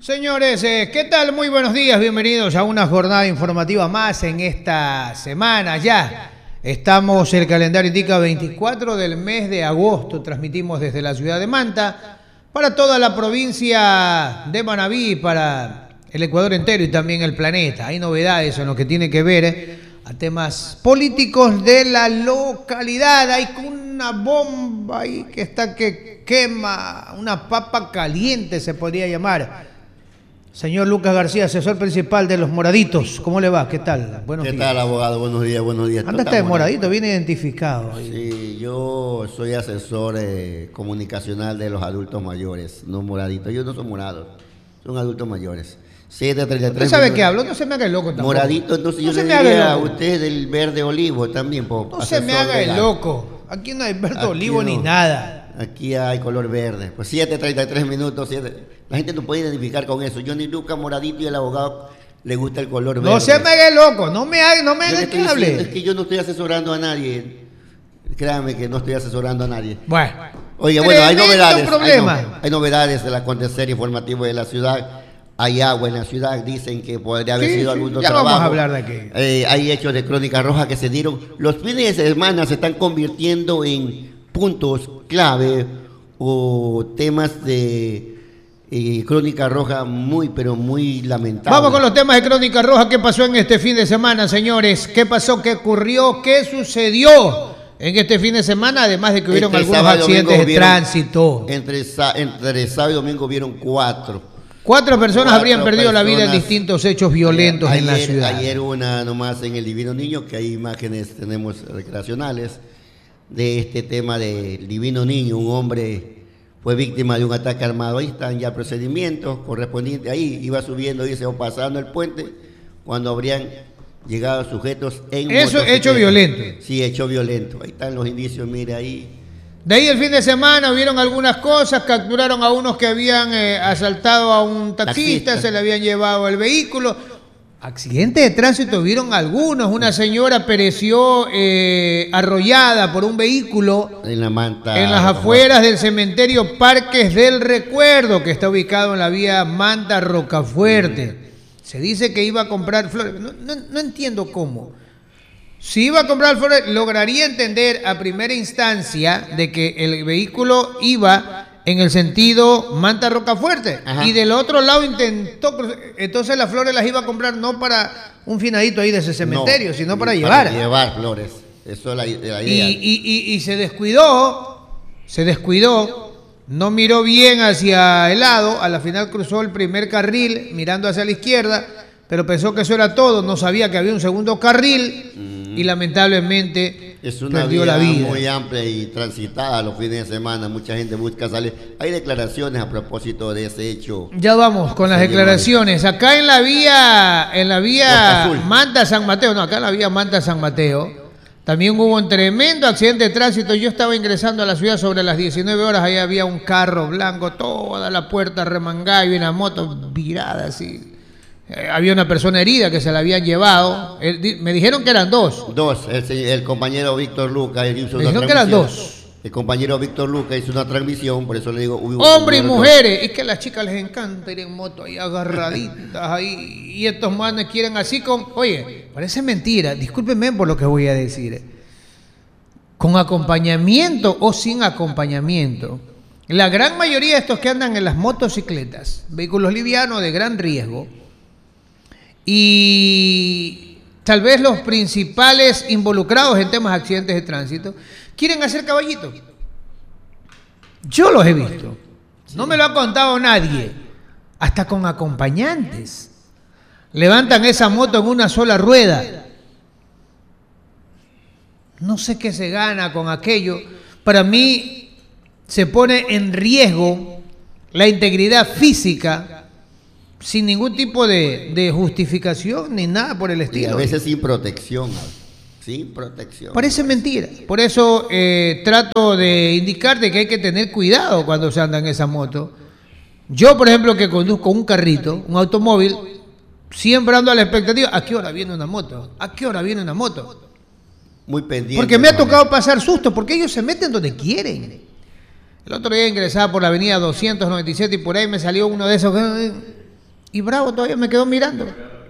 Señores, ¿qué tal? Muy buenos días, bienvenidos a una jornada informativa más en esta semana ya. Estamos, el calendario indica 24 del mes de agosto, transmitimos desde la ciudad de Manta para toda la provincia de Manabí, para el Ecuador entero y también el planeta. Hay novedades en lo que tiene que ver a temas políticos de la localidad. Hay una bomba ahí que está que quema, una papa caliente se podría llamar. Señor Lucas García, asesor principal de los Moraditos, ¿cómo le va? ¿Qué tal? Buenos días. ¿Qué tal, abogado? Buenos días, buenos días. Anda este Moradito, bien identificado. Sí, yo soy asesor comunicacional de los adultos mayores, no moraditos. Ellos no son morados, son adultos mayores. 7:33. ¿Usted sabe qué hablo? No se me haga el loco tampoco. Moradito, entonces no yo se le me haga diría el a loco. usted del verde olivo también. No se me haga el loco. Aquí no hay verde olivo ni nada. Aquí hay color verde. Pues 7:33 minutos. La gente no puede identificar con eso. Johnny Lucas, Moradito, y el abogado le gusta el color verde. No se me haga el loco. No me haga que hable. Es que yo no estoy asesorando a nadie. Créame que no estoy asesorando a nadie. Bueno. Oye, bueno, hay novedades. Problema. Hay novedades del acontecer informativo de la ciudad. Hay agua en la ciudad. Dicen que podría haber sido algún ya trabajo. Vamos a hablar de aquí. Hay hechos de crónica roja que se dieron. Los fines de semana se están convirtiendo en puntos clave o temas de crónica roja muy, pero muy lamentable. Vamos con los temas de crónica roja. ¿Qué pasó en este fin de semana, señores? ¿Qué pasó? ¿Qué ocurrió? ¿Qué sucedió en este fin de semana? Además de que hubieron algunos accidentes de tránsito. Entre sábado y domingo hubieron 4 personas habrían perdido la vida en distintos hechos violentos en la ciudad. Ayer una nomás en el Divino Niño, que hay imágenes, tenemos recreacionales de este tema del Divino Niño. Un hombre fue víctima de un ataque armado. Ahí están ya procedimientos correspondientes. Ahí iba subiendo, dice, o pasando el puente, cuando habrían llegado sujetos en eso, hecho violento. Sí, hecho violento. Ahí están los indicios, mire ahí. De ahí el fin de semana hubieron algunas cosas, capturaron a unos que habían asaltado a un taxista, se le habían llevado el vehículo. Accidentes de tránsito hubieron algunos, una señora pereció arrollada por un vehículo en la Manta, en las afueras del cementerio Parques del Recuerdo, que está ubicado en la vía Manta Rocafuerte. Se dice que iba a comprar flores, no entiendo cómo. Si iba a comprar flores, lograría entender a primera instancia de que el vehículo iba en el sentido Manta Rocafuerte. Ajá. Y del otro lado intentó, entonces las flores las iba a comprar no para un finadito ahí de ese cementerio, sino para llevar. Para llevar flores, eso es la idea. Y se descuidó, no miró bien hacia el lado, a la final cruzó el primer carril mirando hacia la izquierda, pero pensó que eso era todo, no sabía que había un segundo carril y lamentablemente es una perdió vía la vida. Muy amplia y transitada los fines de semana, mucha gente busca salir. Hay declaraciones a propósito de ese hecho. Ya vamos con las declaraciones. Acá en la vía Manta San Mateo, acá en la vía Manta San Mateo, también hubo un tremendo accidente de tránsito. Yo estaba ingresando a la ciudad sobre las 19 horas, ahí había un carro blanco, toda la puerta remangada y una moto virada así. Había una persona herida que se la habían llevado. Me dijeron que eran dos. El compañero Víctor Lucas hizo me dijeron que eran dos. El compañero Víctor Lucas hizo una transmisión, por eso le digo... Hombres y mujeres. Es que a las chicas les encanta ir en moto ahí agarraditas ahí. Y estos manes quieren así con... Oye, parece mentira. Discúlpenme por lo que voy a decir. Con acompañamiento o sin acompañamiento. La gran mayoría de estos que andan en las motocicletas, vehículos livianos de gran riesgo, y tal vez los principales involucrados en temas de accidentes de tránsito quieren hacer caballitos. Yo los he visto. No me lo ha contado nadie. Hasta con acompañantes. Levantan esa moto en una sola rueda. No sé qué se gana con aquello. Para mí se pone en riesgo la integridad física sin ningún tipo de justificación ni nada por el estilo. Y a veces sin protección. Sin protección. Parece mentira. Por eso trato de indicarte que hay que tener cuidado cuando se anda en esa moto. Yo, por ejemplo, que conduzco un carrito, un automóvil, siempre ando a la expectativa. ¿A qué hora viene una moto? ¿A qué hora viene una moto? Muy pendiente. Porque me ha tocado pasar susto, porque ellos se meten donde quieren. El otro día ingresaba por la avenida 297 y por ahí me salió uno de esos Y Bravo todavía me quedó mirando.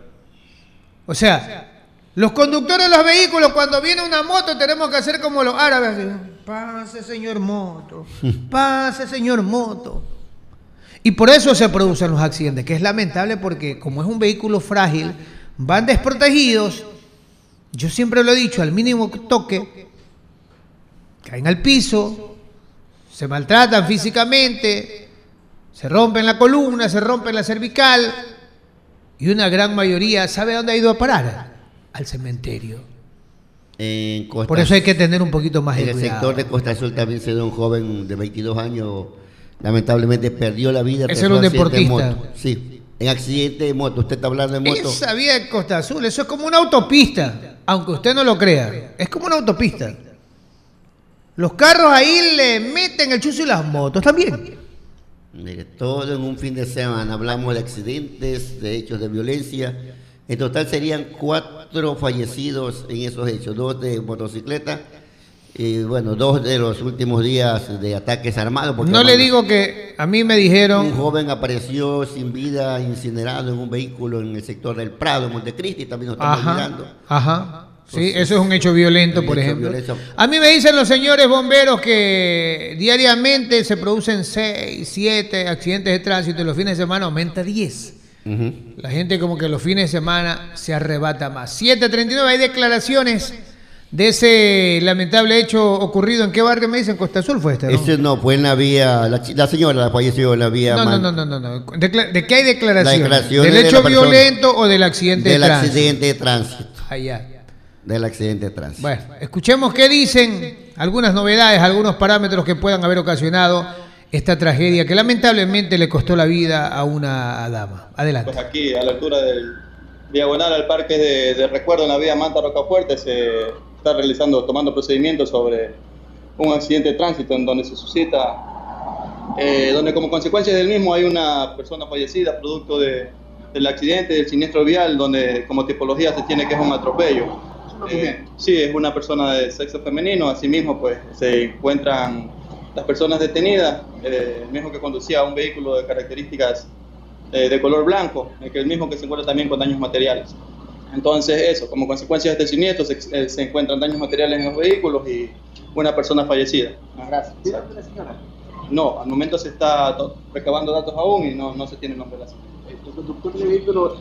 O sea, los conductores de los vehículos, cuando viene una moto, tenemos que hacer como los árabes. Así, pase, señor moto. Pase, señor moto. Y por eso se producen los accidentes, que es lamentable porque como es un vehículo frágil, van desprotegidos. Yo siempre lo he dicho, al mínimo toque, caen al piso, se maltratan físicamente, se rompen la columna, se rompen la cervical, y una gran mayoría, ¿sabe dónde ha ido a parar? Al cementerio. Por eso hay que tener un poquito más de cuidado. En el sector de Costa Azul también se dio un joven de 22 años, lamentablemente perdió la vida. Ese era un deportista. Sí, en accidente de moto. Usted está hablando de moto. Esa vía de Costa Azul, eso es como una autopista, aunque usted no lo crea. Es como una autopista. Los carros ahí le meten el chuzo y las motos también. Mire, todo en un fin de semana. Hablamos de accidentes, de hechos de violencia. En total serían 4 fallecidos en esos hechos. 2 de motocicleta. Y bueno, 2 de los últimos días de ataques armados. No le digo que a mí me dijeron... Un joven apareció sin vida, incinerado en un vehículo en el sector del Prado, Montecristi, también nos estamos mirando. Ajá, sí, eso es un hecho violento, por ejemplo. A mí me dicen los señores bomberos que diariamente se producen 6, 7 accidentes de tránsito y los fines de semana aumenta 10. La gente como que los fines de semana se arrebata más. 7:39, hay declaraciones de ese lamentable hecho ocurrido. ¿En qué barrio me dicen? Costa Azul fue este, ¿no? Ese no, fue en la vía, la señora falleció en la vía. No. ¿De qué hay declaraciones? ¿Del hecho violento o del accidente de tránsito? Del accidente de tránsito. Allá. Del accidente de tránsito. Bueno, escuchemos qué dicen, algunas novedades, algunos parámetros que puedan haber ocasionado esta tragedia que lamentablemente le costó la vida a una dama. Adelante. Pues aquí, a la altura del diagonal al parque de recuerdo en la vía Manta Rocafuerte, se está tomando procedimientos sobre un accidente de tránsito en donde se suscita, donde como consecuencia del mismo hay una persona fallecida producto del accidente, del siniestro vial, donde como tipología se tiene que es un atropello. Sí, es una persona de sexo femenino. Asimismo, pues se encuentran las personas detenidas, el mismo que conducía un vehículo de características de color blanco, el mismo que se encuentra también con daños materiales. Entonces eso, como consecuencia de este siniestro se encuentran daños materiales en los vehículos y una persona fallecida. Gracias. No, al momento se está recabando datos aún y no se tiene nombre de la señora. El conductor del vehículo,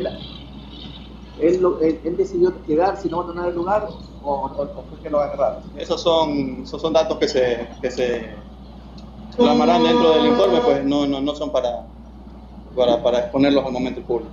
él decidió quedarse y no abandonar el lugar o fue que lo agarraron. Esos son datos que se plasmarán dentro del informe, pues no son para exponerlos al momento público.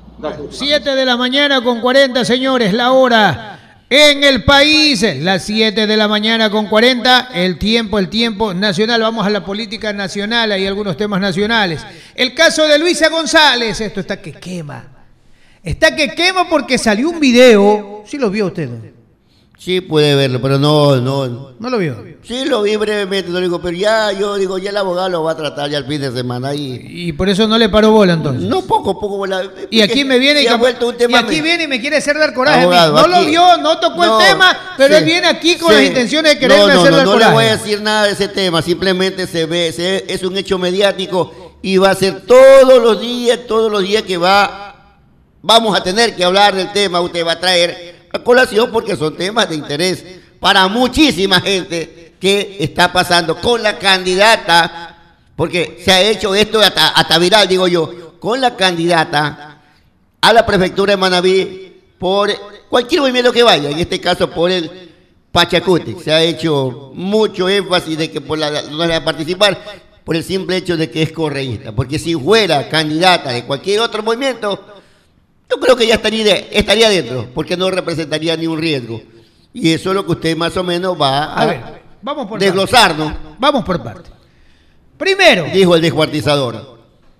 7:40, señores, la hora en el país, las 7:40, el tiempo nacional. Vamos a la política nacional, hay algunos temas nacionales. El caso de Luisa González, esto está que quema. Está que quema porque salió un video. ¿Sí lo vio usted? Sí, puede verlo, pero no. ¿No lo vio? Sí, lo vi brevemente, lo digo, pero ya el abogado lo va a tratar ya el fin de semana. ¿Y por eso no le paró bola entonces? No, poco bola. Y aquí me viene y me quiere hacer dar coraje. Abogado, no lo vio, no tocó el tema, pero él viene aquí con las intenciones de quererme hacer dar coraje. No le voy a decir nada de ese tema, simplemente es un hecho mediático y va a ser todos los días que vamos a tener que hablar del tema. Usted va a traer a colación porque son temas de interés para muchísima gente que está pasando con la candidata, porque se ha hecho esto hasta viral, digo yo, con la candidata a la prefectura de Manabí por cualquier movimiento que vaya, en este caso por el Pachacuti. Se ha hecho mucho énfasis de que no va a participar por el simple hecho de que es correísta, porque si fuera candidata de cualquier otro movimiento, yo creo que ya estaría dentro, porque no representaría ni un riesgo. Y eso es lo que usted más o menos va a desglosar, ¿no? Vamos por parte. Primero, dijo el descuartizador,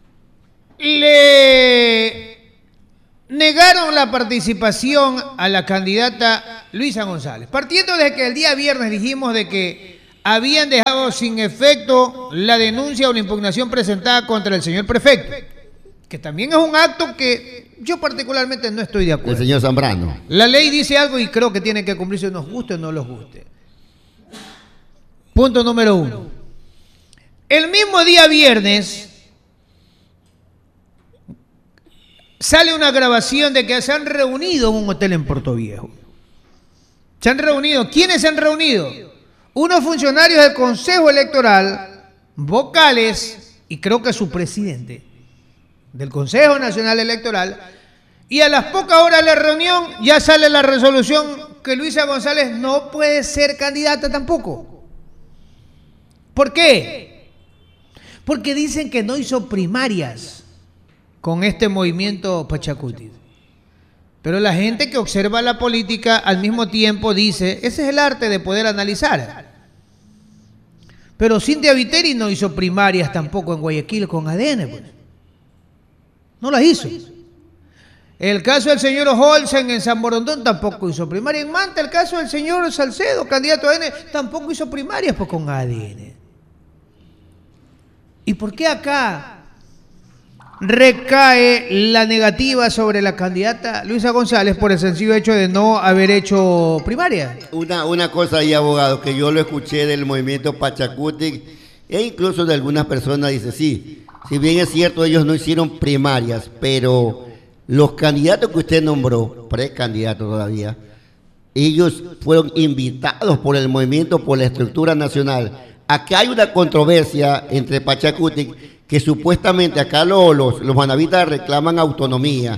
le negaron la participación a la candidata Luisa González. Partiendo de que el día viernes dijimos de que habían dejado sin efecto la denuncia o la impugnación presentada contra el señor prefecto, que también es un acto que yo particularmente no estoy de acuerdo. El señor Zambrano. La ley dice algo y creo que tiene que cumplirse, nos guste o no nos guste. Punto número 1. El mismo día viernes, sale una grabación de que se han reunido en un hotel en Puerto Viejo. Se han reunido. ¿Quiénes se han reunido? Unos funcionarios del Consejo Electoral, vocales, y creo que su presidente del Consejo Nacional Electoral, y a las pocas horas de la reunión ya sale la resolución que Luisa González no puede ser candidata tampoco. ¿Por qué? Porque dicen que no hizo primarias con este movimiento Pachacuti. Pero la gente que observa la política al mismo tiempo dice, ese es el arte de poder analizar. Pero Cintia Viteri no hizo primarias tampoco en Guayaquil con ADN, pues. No las hizo. El caso del señor Olsen en San Borondón tampoco hizo primaria. En Manta, el caso del señor Salcedo, candidato a ADN, tampoco hizo primarias pues con ADN. ¿Y por qué acá recae la negativa sobre la candidata Luisa González por el sencillo hecho de no haber hecho primaria? Una cosa ahí, abogado, que yo lo escuché del movimiento Pachacuti e incluso de algunas personas, dice, sí, si bien es cierto ellos no hicieron primarias, pero los candidatos que usted nombró, precandidatos todavía, ellos fueron invitados por el movimiento, por la estructura nacional. Acá hay una controversia entre Pachacuti, que supuestamente acá los manavitas reclaman autonomía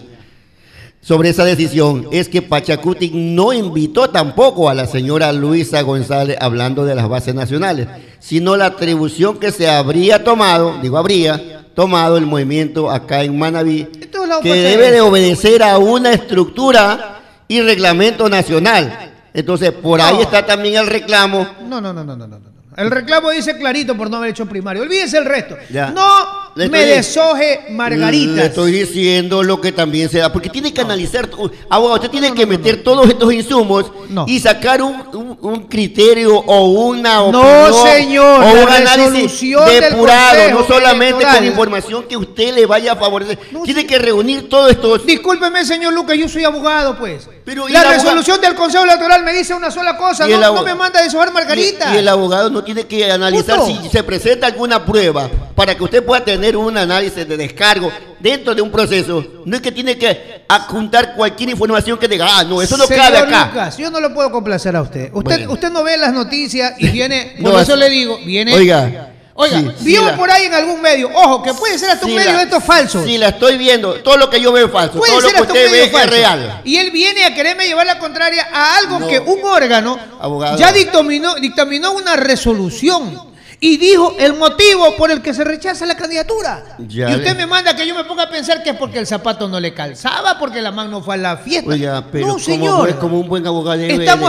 sobre esa decisión. Es que Pachacuti no invitó tampoco a la señora Luisa González hablando de las bases nacionales, sino la atribución que se habría tomado, habría tomado el movimiento acá en Manaví, que debe de obedecer a una estructura y reglamento nacional. Entonces, por ahí está también el reclamo. No. El reclamo dice clarito por no haber hecho primario. Olvídese el resto. Ya. No me deshoje margaritas. Le estoy diciendo lo que también se da, porque tiene que analizar, abogado, usted tiene que meter todos estos insumos y sacar un criterio o una opinión. No, señor, o un la análisis depurado, no solamente con información que usted le vaya a favorecer. Tiene que reunir todo esto. Discúlpeme, señor Lucas, yo soy abogado, pues. Pero la resolución del Consejo Electoral me dice una sola cosa, no me manda a deshojar margaritas. Y el abogado no tiene que analizar si se presenta alguna prueba para que usted pueda tener un análisis de descargo dentro de un proceso. No es que tiene que adjuntar cualquier información que diga, no, eso no cabe acá. Lucas, yo no lo puedo complacer a usted. Usted no ve las noticias y viene, no, por eso le digo, viene... Oiga, vio por ahí en algún medio, ojo, que puede ser hasta un medio de estos falsos. Sí, la estoy viendo, todo lo que yo veo es falso, puede todo ser lo que usted ve es real. Y él viene a quererme llevar la contraria a algo que un órgano abogado ya dictaminó una resolución y dijo el motivo por el que se rechaza la candidatura. Y usted me manda que yo me ponga a pensar que es porque el zapato no le calzaba, porque la mano no fue a la fiesta. Oiga, pero no, señor. Como un buen abogado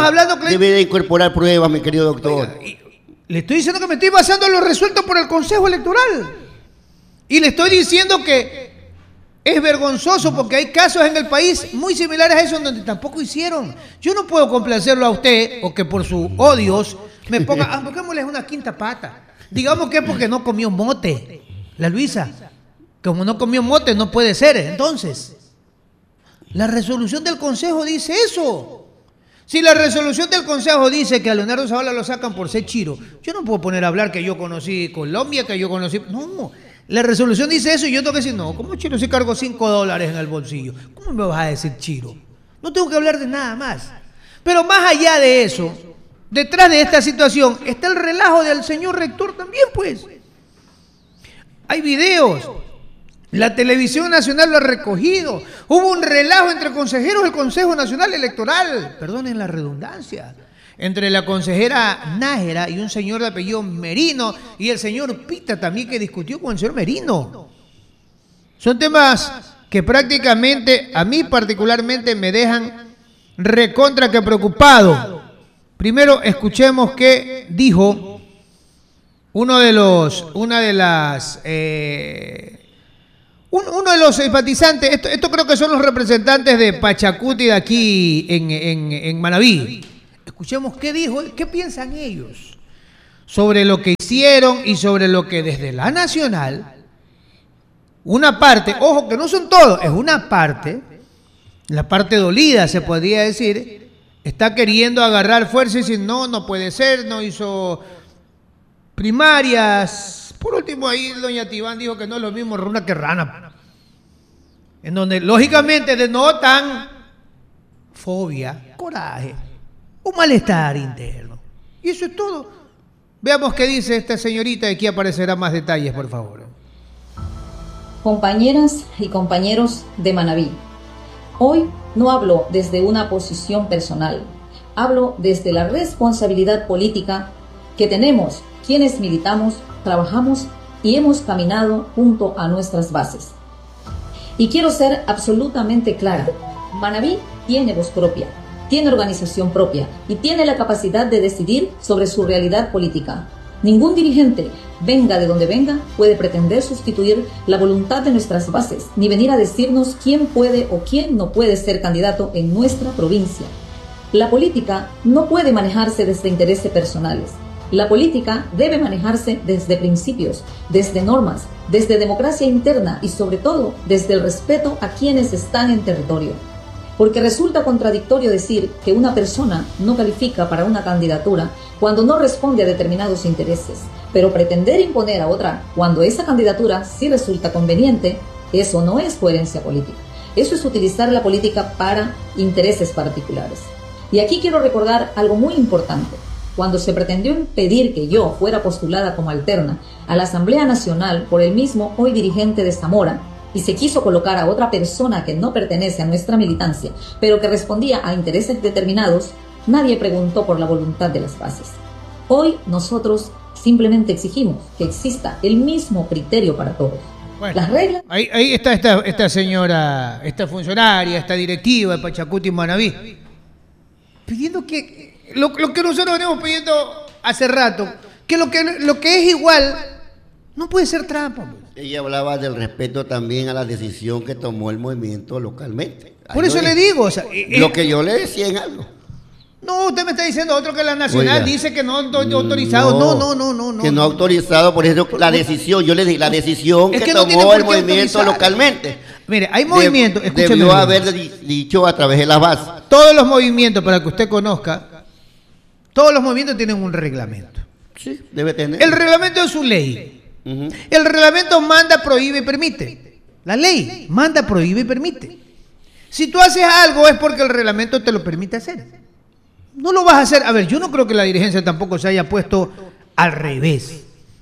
debe de incorporar pruebas, mi querido doctor. Oiga, le estoy diciendo que me estoy basando en lo resuelto por el Consejo Electoral. Y le estoy diciendo que es vergonzoso porque hay casos en el país muy similares a esos donde tampoco hicieron. Yo no puedo complacerlo a usted o que por sus odios me ponga, pongámosle una quinta pata. Digamos que es porque no comió mote, la Luisa. Como no comió mote no puede ser. Entonces, la resolución del Consejo dice eso. Si la resolución del Consejo dice que a Leonardo Zavala lo sacan por ser chiro, yo no puedo poner a hablar que yo conocí Colombia, que yo conocí... No, la resolución dice eso y yo tengo que decir, no, ¿cómo chiro si cargo $5 en el bolsillo? ¿Cómo me vas a decir chiro? No tengo que hablar de nada más. Pero más allá de eso, detrás de esta situación está el relajo del señor rector también, pues. Hay videos. La televisión nacional lo ha recogido. Hubo un relajo entre consejeros del Consejo Nacional Electoral, perdonen la redundancia, entre la consejera Nájera y un señor de apellido Merino y el señor Pita también, que discutió con el señor Merino. Son temas que prácticamente, a mí particularmente, me dejan recontra que preocupado. Primero escuchemos qué dijo uno de los simpatizantes. Esto creo que son los representantes de Pachacuti de aquí en Manaví. Escuchemos qué dijo, qué piensan ellos sobre lo que hicieron y sobre lo que desde la nacional, una parte, ojo que no son todos, es una parte, la parte dolida se podría decir, está queriendo agarrar fuerza y decir no puede ser, no hizo primarias. Por último ahí doña Tibán dijo que no es lo mismo runa que rana. en donde lógicamente denotan fobia, coraje, un malestar interno. Y eso es todo. Veamos qué dice esta señorita y aquí aparecerá más detalles, por favor. Compañeras y compañeros de Manabí, hoy no hablo desde una posición personal, hablo desde la responsabilidad política que tenemos quienes militamos, trabajamos y hemos caminado junto a nuestras bases. Y quiero ser absolutamente clara, Manabí tiene voz propia, tiene organización propia y tiene la capacidad de decidir sobre su realidad política. Ningún dirigente, venga de donde venga, puede pretender sustituir la voluntad de nuestras bases, ni venir a decirnos quién puede o quién no puede ser candidato en nuestra provincia. La política no puede manejarse desde intereses personales. La política debe manejarse desde principios, desde normas, desde democracia interna y sobre todo desde el respeto a quienes están en territorio. Porque resulta contradictorio decir que una persona no califica para una candidatura cuando no responde a determinados intereses, pero pretender imponer a otra cuando esa candidatura sí resulta conveniente, eso no es coherencia política. Eso es utilizar la política para intereses particulares. Y aquí quiero recordar algo muy importante. Cuando se pretendió impedir que yo fuera postulada como alterna a la Asamblea Nacional por el mismo hoy dirigente de Zamora, y se quiso colocar a otra persona que no pertenece a nuestra militancia, pero que respondía a intereses determinados, nadie preguntó por la voluntad de las bases. Hoy nosotros simplemente exigimos que exista el mismo criterio para todos. Bueno, las reglas... Ahí está esta señora, esta funcionaria, esta directiva de Pachacuti y Manabí, pidiendo que lo que nosotros venimos pidiendo hace rato, que lo que es igual no puede ser trampa. Pues. Ella hablaba del respeto también a la decisión que tomó el movimiento localmente. Por eso le digo, o sea, lo que yo le decía en algo. No, usted me está diciendo otro que la nacional. Oiga, dice que no autorizado. No. Que no autorizado, por eso la decisión, yo le dije, la decisión que tomó el movimiento localmente. Mire, hay movimientos, escúcheme. Debió haber dicho a través de la base. Todos los movimientos, para que usted conozca, todos los movimientos tienen un reglamento. Sí, debe tener. El reglamento es su ley. El reglamento manda, prohíbe y permite. La ley manda, prohíbe y permite. Si tú haces algo es porque el reglamento te lo permite hacer. No lo vas a hacer. A ver, yo no creo que la dirigencia tampoco se haya puesto al revés.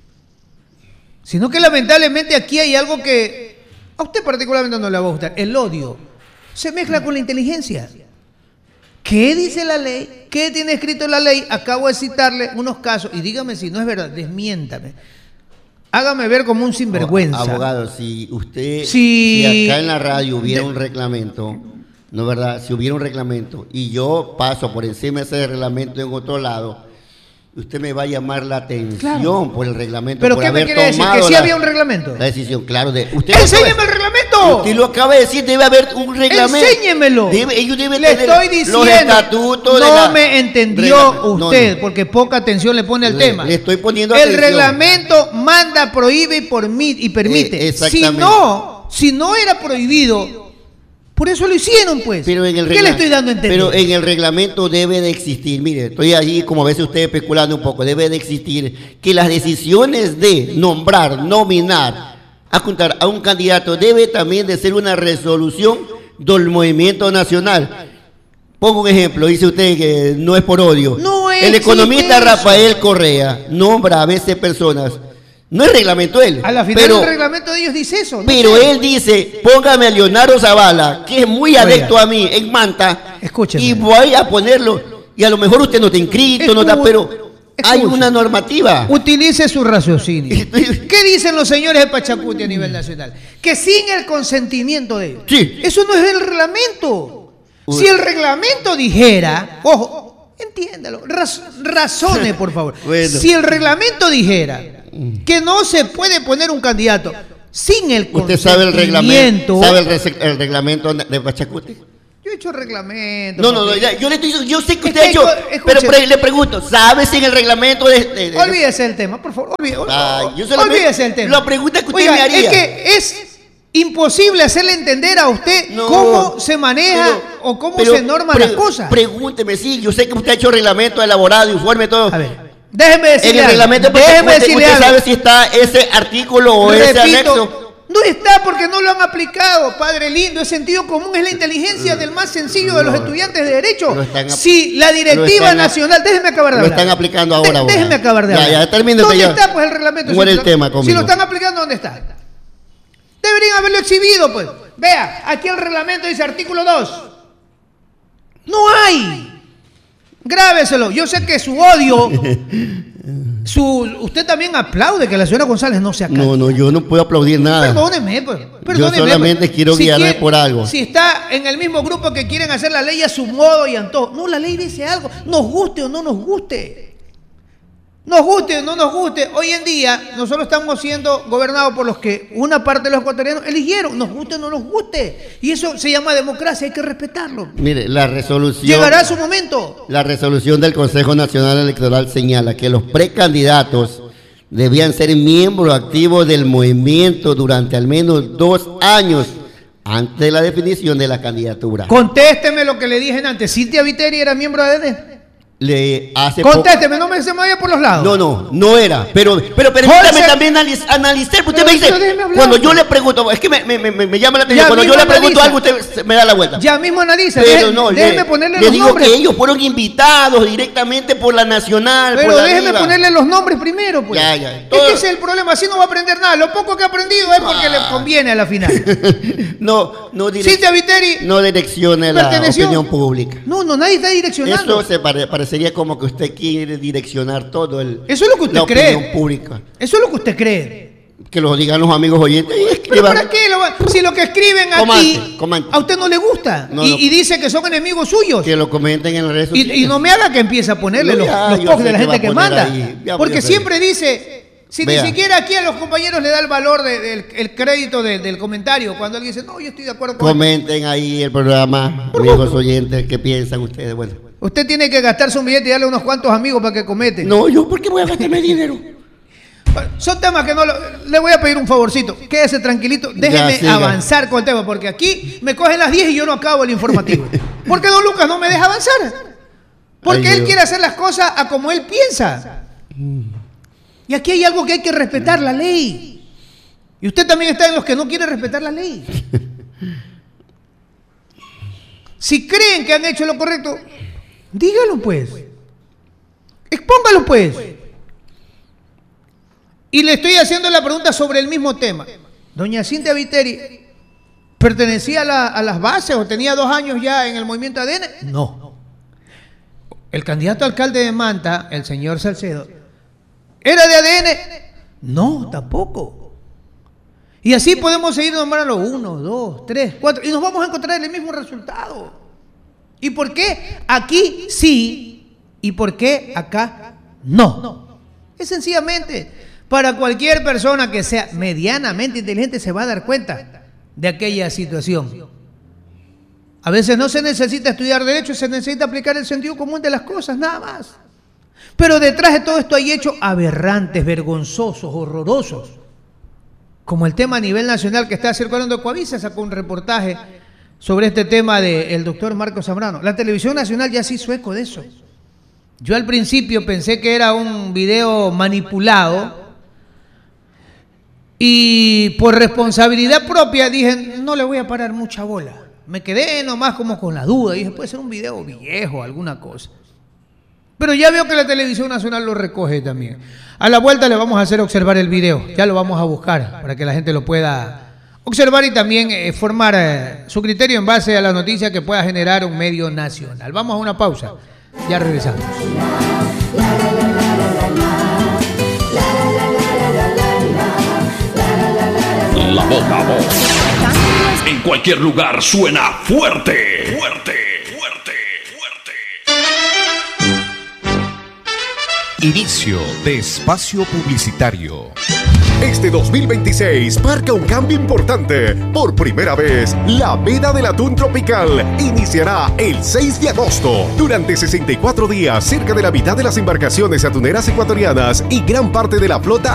Sino que lamentablemente aquí hay algo que a usted particularmente no le va a gustar. El odio se mezcla con la inteligencia. ¿Qué dice la ley? ¿Qué tiene escrito la ley? Acabo de citarle unos casos y dígame si no es verdad, desmiéntame. Hágame ver como un sinvergüenza. Abogado, si usted, si acá en la radio hubiera un reglamento, ¿no es verdad? Si hubiera un reglamento y yo paso por encima de ese reglamento en otro lado, usted me va a llamar la atención por el reglamento. ¿Pero por qué haber me quiere decir? ¿Que sí había un reglamento? La decisión, claro. ¡Enséñeme el reglamento! Usted lo acaba de decir, debe haber un reglamento. ¡Enséñemelo! Ellos deben le tener estoy diciendo, los estatutos no me entendió usted, porque poca atención le pone al tema. Le estoy poniendo el atención. reglamento manda, prohíbe y permite. Si no era prohibido, por eso lo hicieron, pues. Pero en el ¿Qué le estoy dando a entender? Pero en el reglamento debe de existir, mire, estoy allí como a veces usted especulando un poco, debe de existir que las decisiones de nombrar, nominar, apuntar a un candidato debe también de ser una resolución del movimiento nacional. Pongo un ejemplo, dice usted que no es por odio. No es el economista eso. Rafael Correa nombra a veces personas. No es reglamento él. A la final el reglamento de ellos dice eso. ¿No? Pero él dice, póngame a Leonardo Zavala, que es muy adepto a mí en Manta, escúcheme, y voy a ponerlo. Y a lo mejor usted no está inscrito, no está, pero hay una normativa. Utilice su raciocinio. ¿Qué dicen los señores de Pachacuti a nivel nacional? Que sin el consentimiento de ellos. Sí. Eso no es el reglamento. Si el reglamento dijera, ojo, entiéndalo, razone por favor. Bueno. Si el reglamento dijera que no se puede poner un candidato sin el consentimiento. ¿Usted sabe el reglamento de Pachacuti? Yo he hecho reglamento. No, yo sé que usted ha hecho, pero le pregunto, ¿sabe si en el reglamento Olvídese el tema, por favor. Olvídese el tema. La pregunta que usted me haría. Es que es imposible hacerle entender a usted cómo se maneja o cómo se norman las cosas. Pregúnteme, sí, yo sé que usted ha hecho reglamento elaborado, informe, todo. A ver. Déjeme decirle en el reglamento, usted sabe si está ese artículo o ese anexo. No está porque no lo han aplicado, padre lindo. Es sentido común, es la inteligencia del más sencillo de los estudiantes de Derecho. Si la directiva nacional... Déjeme acabar de hablar. Lo están aplicando ahora. Déjeme acabar de hablar. Ya, termine. ¿Dónde está pues el reglamento? ¿Cuál es el tema conmigo? Si lo están aplicando, ¿dónde está? Deberían haberlo exhibido, pues. Vea, aquí el reglamento dice artículo 2. No hay. Grábeselo. Yo sé que su odio... Usted también aplaude que la señora González no se acate. No, yo no puedo aplaudir nada. Perdóneme, pues. Yo solamente quiero guiarme por algo. Si está en el mismo grupo que quieren hacer la ley a su modo y antojo. No, la ley dice algo. Nos guste o no nos guste. Nos guste o no nos guste. Hoy en día nosotros estamos siendo gobernados por los que una parte de los ecuatorianos eligieron. Nos guste o no nos guste. Y eso se llama democracia. Hay que respetarlo. Mire, la resolución... Llegará su momento. La resolución del Consejo Nacional Electoral señala que los precandidatos debían ser miembros activos del movimiento durante al menos 2 años antes de la definición de la candidatura. Contésteme lo que le dije antes. ¿Cintia Viteri era miembro de ADN? Contésteme, no me se me vaya por los lados. No era. Pero permítame también analizar. Usted me dice, cuando yo le pregunto, es que me llama la atención, cuando yo le pregunto algo, usted me da la vuelta. Ya mismo analiza. Pero no, déjeme ponerle le los digo nombres. que ellos fueron invitados directamente por la Nacional. Pero por la déjeme Liga. ponerle los nombres primero, pues. Ya. Es que ese es el problema, así no va a aprender nada. Lo poco que ha aprendido es porque le conviene a la final. Cintia Viteri no direcciona la opinión pública. No, nadie está direccionando. Eso parecería como que usted quiere direccionar todo eso es lo que usted la cree. opinión pública. Eso es lo que usted cree. Que lo digan los amigos oyentes. ¿Pero para qué? Si lo que escriben aquí comante. a usted no le gusta y dice que son enemigos suyos. Que lo comenten en las redes sociales. Y no me haga que empiece a ponerle los posts de la gente que manda. Porque siempre dice... Si ni siquiera aquí a los compañeros le da el valor el crédito del comentario, cuando alguien dice, no, yo estoy de acuerdo con... Comenten ahí el programa, amigos oyentes, ¿qué piensan ustedes? Bueno. Usted tiene que gastarse un billete y darle a unos cuantos amigos para que cometen. No, ¿yo por qué voy a gastarme dinero? Son temas que no... Le voy a pedir un favorcito, quédese tranquilito, déjeme avanzar con el tema, porque aquí me cogen las 10 y yo no acabo el informativo. ¿Por qué don Lucas no me deja avanzar? Porque él quiere hacer las cosas a como él piensa. Y aquí hay algo que hay que respetar, la ley. Y usted también está en los que no quiere respetar la ley. Si creen que han hecho lo correcto, dígalo pues. Expóngalo pues. Y le estoy haciendo la pregunta sobre el mismo tema. Doña Cintia Viteri, ¿pertenecía a las bases o tenía 2 años ya en el movimiento ADN? No. El candidato a alcalde de Manta, el señor Salcedo, ¿era de ADN? No, tampoco. Y así podemos seguir nombrando 1, 2, 3, 4 y nos vamos a encontrar el mismo resultado. ¿Y por qué aquí sí y por qué acá no? Es sencillamente, para cualquier persona que sea medianamente inteligente se va a dar cuenta de aquella situación. A veces no se necesita estudiar derecho, se necesita aplicar el sentido común de las cosas, nada más. Pero detrás de todo esto hay hechos aberrantes, vergonzosos, horrorosos. Como el tema a nivel nacional que está circulando. Coavisa sacó un reportaje sobre este tema del doctor Marcos Zambrano. La televisión nacional ya se hizo eco de eso. Yo al principio pensé que era un video manipulado y por responsabilidad propia dije, no le voy a parar mucha bola. Me quedé nomás como con la duda y dije, puede ser un video viejo, alguna cosa. Pero ya veo que la televisión nacional lo recoge también. A la vuelta le vamos a hacer observar el video. Ya lo vamos a buscar para que la gente lo pueda observar y también formar su criterio en base a la noticia que pueda generar un medio nacional. Vamos a una pausa. Ya regresamos. La voz. En cualquier lugar suena fuerte. Inicio de espacio publicitario. Este 2026 marca un cambio importante. Por primera vez, la veda del atún tropical iniciará el 6 de agosto. Durante 64 días, cerca de la mitad de las embarcaciones atuneras ecuatorianas y gran parte de la flota